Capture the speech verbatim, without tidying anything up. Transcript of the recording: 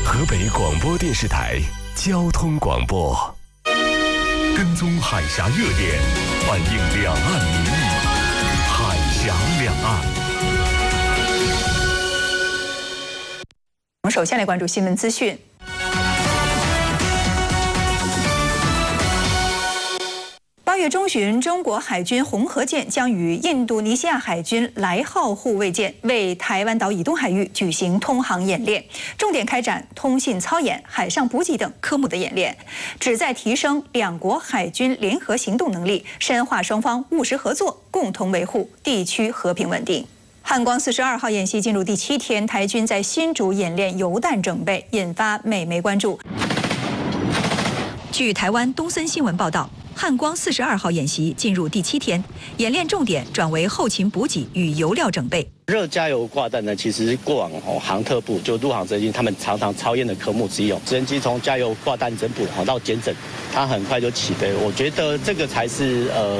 河北广播电视台交通广播，跟踪海峡热点，反映两岸民意，海峡两岸。 我们首先来关注新闻资讯。八月中旬，中国海军红河舰将与印度尼西亚海军来号护卫舰为台湾岛以东海域举行通航演练，重点开展通信操演、海上补给等科目的演练，旨在提升两国海军联合行动能力，深化双方务实合作，共同维护地区和平稳定。汉光四十二号演习进入第七天，台军在新竹演练油弹整备，引发美媒关注。据台湾东森新闻报道，汉光四十二号演习进入第七天，演练重点转为后勤补给与油料整备。 热加油挂弹呢，其实过往哦航特部就陆航直升机他们常常操演的科目之一哦。直升机从加油挂弹增补到减整，它很快就起飞。我觉得这个才是呃。